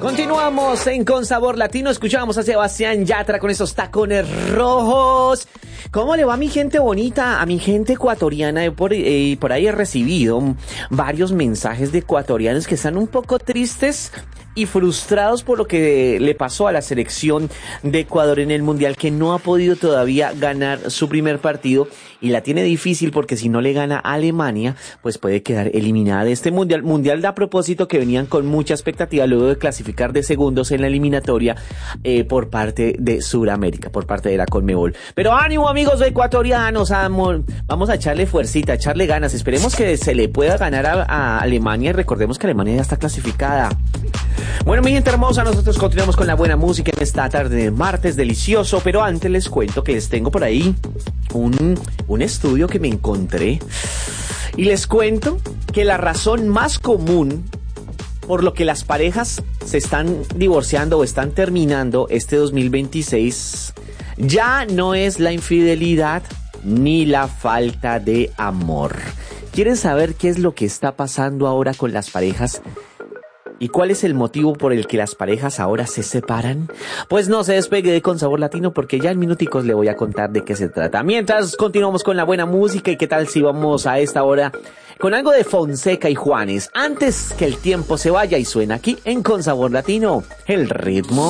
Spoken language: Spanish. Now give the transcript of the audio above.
Continuamos en Con Sabor Latino. Escuchábamos a Sebastián Yatra con esos tacones rojos. ¿Cómo le va a mi gente bonita? A mi gente ecuatoriana. Por ahí he recibido varios mensajes de ecuatorianos que están un poco tristes y frustrados por lo que le pasó a la selección de Ecuador en el Mundial, que no ha podido todavía ganar su primer partido y la tiene difícil porque si no le gana a Alemania, pues puede quedar eliminada de este Mundial. Mundial, a propósito, que venían con mucha expectativa luego de clasificar de segundos en la eliminatoria por parte de Sudamérica, por parte de la Conmebol. Pero ánimo, amigos ecuatorianos, vamos a echarle fuercita, a echarle ganas. Esperemos que se le pueda ganar a Alemania. Recordemos que Alemania ya está clasificada. Bueno, mi gente hermosa, nosotros continuamos con la buena música en esta tarde de martes delicioso, pero antes les cuento que les tengo por ahí un estudio que me encontré y les cuento que la razón más común por lo que las parejas se están divorciando o están terminando este 2026 ya no es la infidelidad ni la falta de amor. ¿Quieren saber qué es lo que está pasando ahora con las parejas? ¿Y cuál es el motivo por el que las parejas ahora se separan? Pues no se despegue de Con Sabor Latino porque ya en minuticos le voy a contar de qué se trata. Mientras continuamos con la buena música, y qué tal si vamos a esta hora con algo de Fonseca y Juanes. Antes que el tiempo se vaya y suena aquí en Con Sabor Latino, el ritmo.